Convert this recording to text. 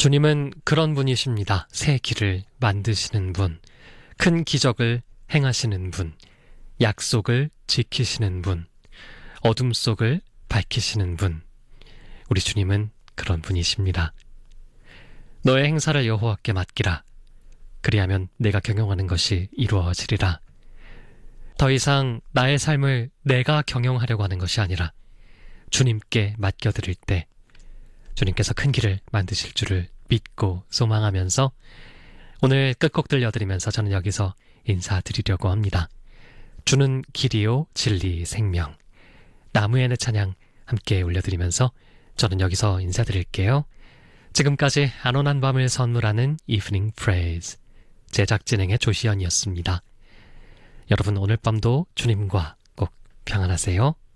주님은 그런 분이십니다. 새 길을 만드시는 분, 큰 기적을 행하시는 분, 약속을 지키시는 분, 어둠 속을 밝히시는 분. 우리 주님은 그런 분이십니다. 너의 행사를 여호와께 맡기라. 그리하면 내가 경영하는 것이 이루어지리라. 더 이상 나의 삶을 내가 경영하려고 하는 것이 아니라 주님께 맡겨드릴 때 주님께서 큰 길을 만드실 줄을 믿고 소망하면서 오늘 끝곡 들려드리면서 저는 여기서 인사드리려고 합니다. 주는 길이요 진리 생명, 나무의 내 찬양 함께 올려드리면서 저는 여기서 인사드릴게요. 지금까지 안온한 밤을 선물하는 이브닝 프레이즈, 제작 진행의 조시연이었습니다. 여러분 오늘 밤도 주님과 꼭 평안하세요.